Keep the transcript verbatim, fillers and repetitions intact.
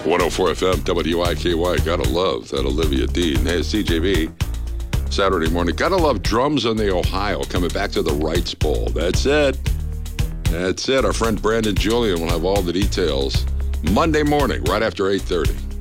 one oh four F M, W I K Y. Gotta love that Olivia Dean. Hey, it's C J B. Saturday morning. Gotta love drums on the Ohio coming back to the Rights Bowl. That's it. That's it. Our friend Brandon Julian will have all the details Monday morning, right after eight thirty.